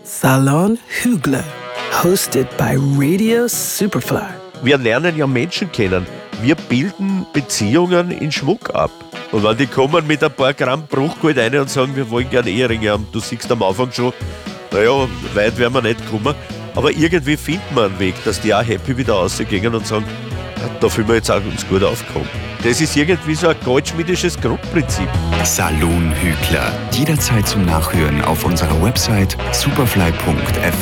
Salon Hügler, hosted by Radio Superfly. Wir lernen ja Menschen kennen. Wir bilden Beziehungen in Schmuck ab. Und wenn die kommen mit ein paar Gramm Bruchgold rein und sagen, wir wollen gerne Eheringe haben, du siehst am Anfang schon, naja, weit werden wir nicht kommen. Aber irgendwie finden wir einen Weg, dass die auch happy wieder rausgehen und sagen, da fühlen wir jetzt auch uns gut aufgekommen. Das ist irgendwie so ein goldschmiedisches Grundprinzip. Salon Hügler. Jederzeit zum Nachhören auf unserer Website superfly.fm.